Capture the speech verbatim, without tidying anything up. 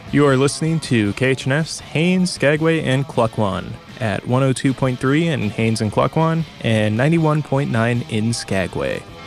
You are listening to K H N S Haines, Skagway, and Klukwan at one oh two point three in Haines and Klukwan and ninety-one point nine in Skagway.